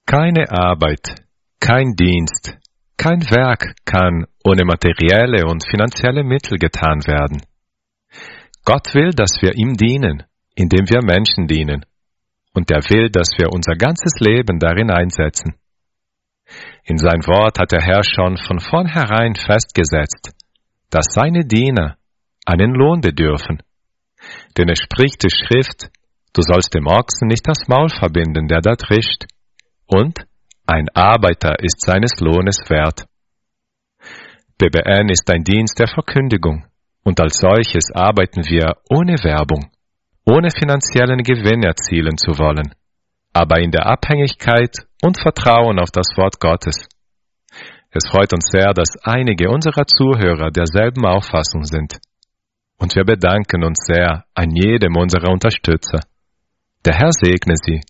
Keine Arbeit, kein Dienst, kein Werk kann ohne materielle und finanzielle Mittel getan werden. Gott will, dass wir ihm dienen, indem wir Menschen dienen. Und er will, dass wir unser ganzes Leben darin einsetzen. In sein Wort hat der Herr schon von vornherein festgesetzt, dass seine Diener einen Lohn bedürfen. Denn es spricht die Schrift, du sollst dem Ochsen nicht das Maul verbinden, der da trischt. Und ein Arbeiter ist seines Lohnes wert. BBN ist ein Dienst der Verkündigung, und als solches arbeiten wir ohne Werbung, ohne finanziellen Gewinn erzielen zu wollen, aber in der Abhängigkeit und Vertrauen auf das Wort Gottes. Es freut uns sehr, dass einige unserer Zuhörer derselben Auffassung sind. Und wir bedanken uns sehr an jedem unserer Unterstützer. Der Herr segne Sie.